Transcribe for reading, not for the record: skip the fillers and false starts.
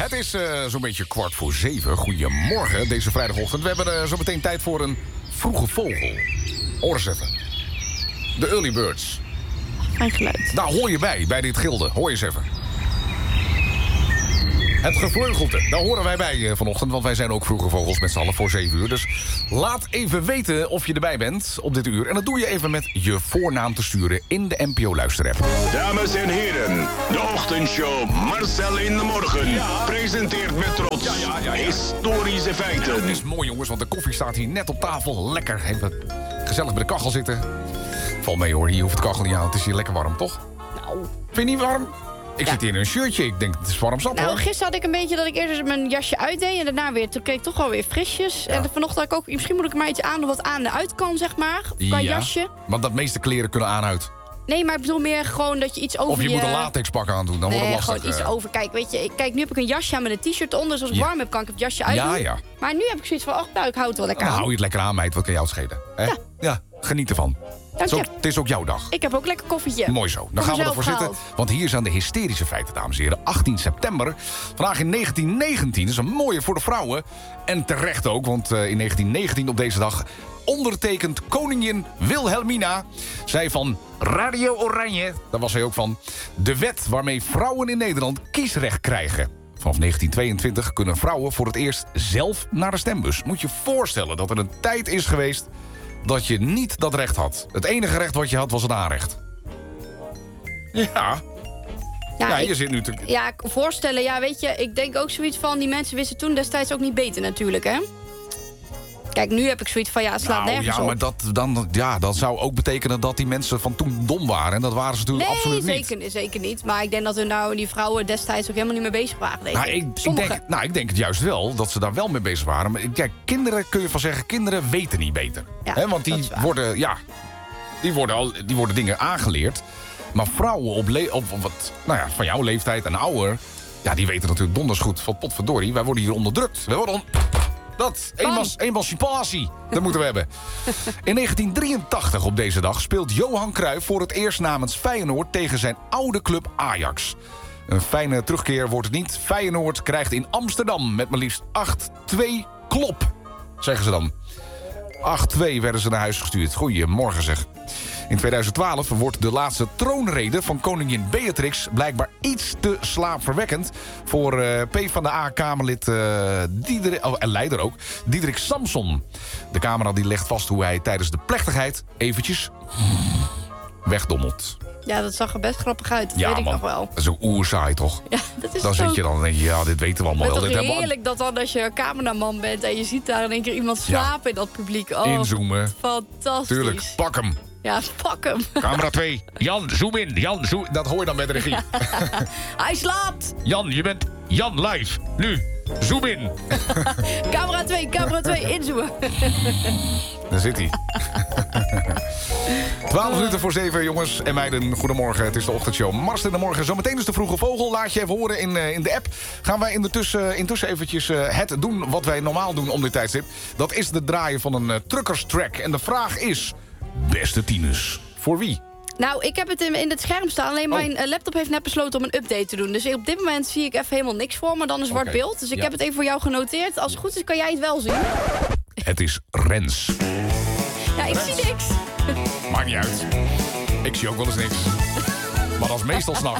Het is zo'n beetje 6:15. Goedemorgen, deze vrijdagochtend. We hebben zo meteen tijd voor een vroege vogel. Hoor eens even. De early birds. Fijn geluid. Daar hoor je bij dit gilde. Hoor je eens even. Het gevleugelte, daar horen wij bij vanochtend. Want wij zijn ook vroege vogels met z'n allen voor 7 uur. Dus laat even weten of je erbij bent op dit uur. En dat doe je even met je voornaam te sturen in de NPO-luisterapp. Dames en heren, de ochtendshow Marcel in de Morgen presenteert met trots historische feiten. Het is mooi, jongens, want de koffie staat hier net op tafel. Lekker, even gezellig bij de kachel zitten. Val mee hoor, hier hoeft de kachel niet aan. Het is hier lekker warm, toch? Nou. Vind je niet warm? Ik zit hier in een shirtje. Ik denk, het is warm zat, Nou, hoor. gisteren had ik een beetje dat ik eerst mijn jasje uitdeed... en daarna weer, toen kreeg ik toch wel weer frisjes. Ja. En vanochtend had ik ook, misschien moet ik er maar iets aan doen... wat aan en uit kan, zeg maar, qua jasje. Want dat meeste kleren kunnen aan-uit. Nee, maar ik bedoel meer gewoon dat je iets over Of je moet een latexpak aandoen, dan wordt het lastig. gewoon iets over. Kijk, weet je, nu heb ik een jasje aan met een t-shirt onder. Dus als ik warm heb, kan ik het jasje uitdoen. Ja. Maar nu heb ik zoiets van, nou, ik hou het wel lekker Dan aan. hou je het lekker aan, meid. Wat kan jou het schelen? Hè? Ja, geniet ervan. Dank je. Het is ook jouw dag. Ik heb ook lekker koffietje. Mooi zo. Dan gaan we ervoor zitten. Want hier zijn de hysterische feiten, dames en heren. 18 september. Vandaag in 1919. Dat is een mooie voor de vrouwen. En terecht ook, want in 1919 op deze dag... ondertekent koningin Wilhelmina. Zij van Radio Oranje. Daar was zij ook van. De wet waarmee vrouwen in Nederland kiesrecht krijgen. Vanaf 1922 kunnen vrouwen voor het eerst zelf naar de stembus. Moet je voorstellen dat er een tijd is geweest... dat je niet dat recht had. Het enige recht wat je had was het aanrecht. Ja, je zit nu te... Ja, voorstellen, ja, weet je, ik denk ook zoiets van... die mensen wisten toen destijds ook niet beter natuurlijk, hè? Kijk, nu heb ik zoiets van, ja, het slaat nergens op. Maar dat zou ook betekenen dat die mensen van toen dom waren. En dat waren ze natuurlijk absoluut niet. Nee, zeker niet. Maar ik denk dat die vrouwen destijds ook helemaal niet mee bezig waren. Ik denk het juist wel, dat ze daar wel mee bezig waren. Maar kijk, kinderen, kun je van zeggen, kinderen weten niet beter. Ja, Hè, want die worden dingen aangeleerd. Maar vrouwen van jouw leeftijd en ouder... ja, die weten natuurlijk donders goed van potverdorie. Wij worden hier onderdrukt. Emancipatie, dat moeten we hebben. In 1983 op deze dag speelt Johan Cruijff voor het eerst namens Feyenoord... tegen zijn oude club Ajax. Een fijne terugkeer wordt het niet. Feyenoord krijgt in Amsterdam met maar liefst 8-2 klop, zeggen ze dan. 8-2 werden ze naar huis gestuurd. Goedemorgen zeg. In 2012 wordt de laatste troonrede van koningin Beatrix... blijkbaar iets te slaapverwekkend voor PvdA-kamerlid en leider ook, Diederik Samson. De camera die legt vast hoe hij tijdens de plechtigheid eventjes wegdommelt. Ja, dat zag er best grappig uit, dat weet ik nog wel. Dat is ook oerzaai, toch? Ja, dat is dan zit je dan en denk je, ja, dit weten we allemaal wel. Het is toch heerlijk dat dan als je cameraman bent... en je ziet daar in één keer iemand slapen in dat publiek. Oh, inzoomen. Fantastisch. Tuurlijk, pak hem. Ja, pak hem. Camera 2. Jan, zoom in. Dat hoor je dan met de regie. Ja. Hij slaapt. Jan, je bent Jan live. Nu, zoom in. Camera 2, inzoomen. Daar zit hij. 12 minuten voor 7, jongens en meiden. Goedemorgen, het is de ochtendshow. Mars in de morgen. Zometeen is de vroege vogel. Laat je even horen in de app. Gaan wij intussen eventjes het doen wat wij normaal doen om dit tijdstip. Dat is het draaien van een truckerstrack. En de vraag is, beste tieners, voor wie? Nou, ik heb het in het scherm staan. Alleen mijn laptop heeft net besloten om een update te doen. Dus op dit moment zie ik even helemaal niks voor me dan een zwart beeld. Dus ik heb het even voor jou genoteerd. Als het goed is, kan jij het wel zien. Het is Rens. Ja, ik zie niks. Maakt niet uit. Ik zie ook wel eens niks. Maar dat is meestal 's nachts.